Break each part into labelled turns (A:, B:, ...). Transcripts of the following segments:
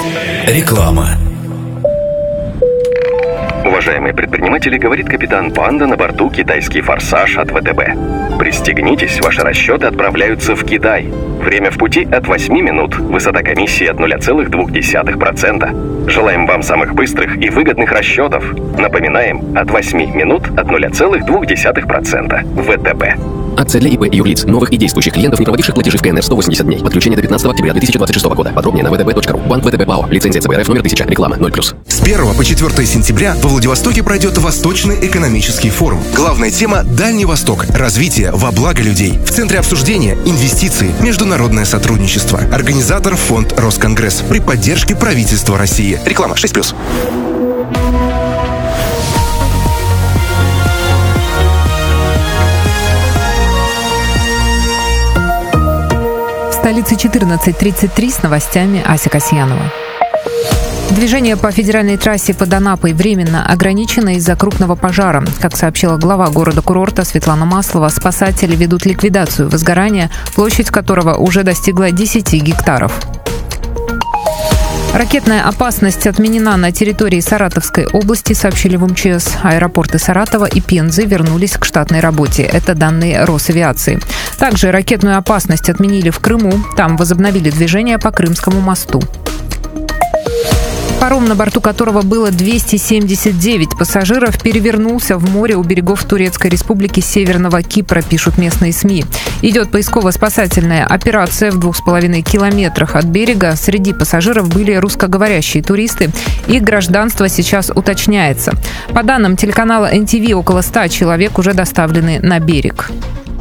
A: Реклама.
B: Уважаемые предприниматели, говорит капитан Панда на борту «Китайский форсаж» от ВТБ. Пристегнитесь, ваши расчеты отправляются в Китай. Время в пути от 8 минут. Высота комиссии от 0,2%. Желаем вам самых быстрых и выгодных расчетов. Напоминаем, от 8 минут от 0,2%. ВТБ.
C: Акция для ИП и юрлиц, новых и действующих клиентов, не проводивших платежи в КНР 180 дней. Подключение до 15 октября 2026 года. Подробнее на vtb.ru. Банк ВТБ ПАО. Лицензия ЦБРФ номер 1000. Реклама 0+.
D: С 1 по 4 сентября во Владивостоке пройдет Восточный экономический форум. Главная тема – Дальний Восток. Развитие во благо людей. В центре обсуждения – инвестиции, международное сотрудничество. Организатор – фонд Росконгресс при поддержке правительства России. Реклама 6+.
E: В столице 14:33 с новостями Ася Касьянова. Движение по федеральной трассе под Анапой временно ограничено из-за крупного пожара. Как сообщила глава города-курорта Светлана Маслова, спасатели ведут ликвидацию возгорания, площадь которого уже достигла 10 гектаров. Ракетная опасность отменена на территории Саратовской области, сообщили в МЧС. Аэропорты Саратова и Пензы вернулись к штатной работе. Это данные Росавиации. Также ракетную опасность отменили в Крыму. Там возобновили движение по Крымскому мосту. Паром, на борту которого было 279 пассажиров, перевернулся в море у берегов Турецкой Республики Северного Кипра, пишут местные СМИ. Идет поисково-спасательная операция в 2,5 километрах от берега. Среди пассажиров были русскоговорящие туристы. Их гражданство сейчас уточняется. По данным телеканала NTV, около 100 человек уже доставлены на берег.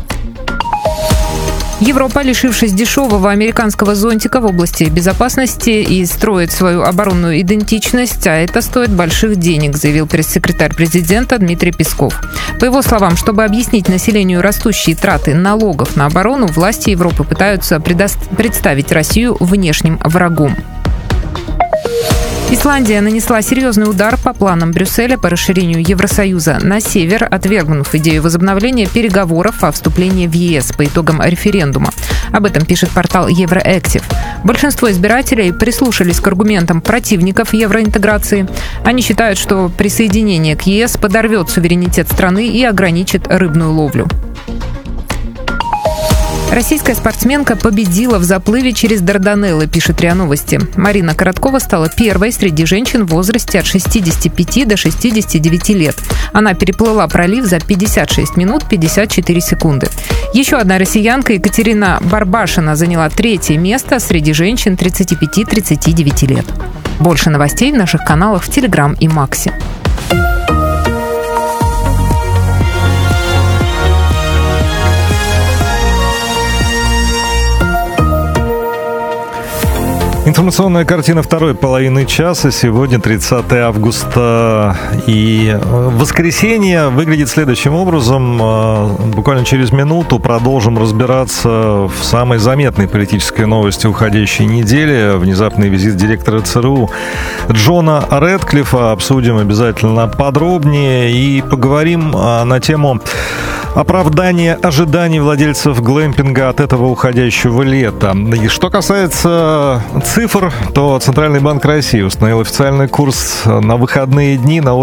E: Европа, лишившись дешевого американского зонтика в области безопасности, и строит свою оборонную идентичность, а это стоит больших денег, заявил пресс-секретарь президента Дмитрий Песков. По его словам, чтобы объяснить населению растущие траты налогов на оборону, власти Европы пытаются представить Россию внешним врагом. Исландия нанесла серьезный удар по планам Брюсселя по расширению Евросоюза на север, отвергнув идею возобновления переговоров о вступлении в ЕС по итогам референдума. Об этом пишет портал Евроэктив. Большинство избирателей прислушались к аргументам противников евроинтеграции. Они считают, что присоединение к ЕС подорвет суверенитет страны и ограничит рыбную ловлю. Российская спортсменка победила в заплыве через Дарданеллы, пишет РИА Новости. Марина Короткова стала первой среди женщин в возрасте от 65 до 69 лет. Она переплыла пролив за 56 минут 54 секунды. Еще одна россиянка, Екатерина Барбашина, заняла 3-е место среди женщин 35-39 лет. Больше новостей в наших каналах в Телеграм и Максе.
F: Информационная картина второй половины часа. Сегодня 30 августа. И воскресенье выглядит следующим образом. Буквально через минуту продолжим разбираться в самой заметной политической новости уходящей недели. Внезапный визит директора ЦРУ Джона Рэдклиффа. Обсудим обязательно подробнее и поговорим на тему оправдания ожиданий владельцев глэмпинга от этого уходящего лета. И что касается цифр, то Центральный банк России установил официальный курс на выходные дни на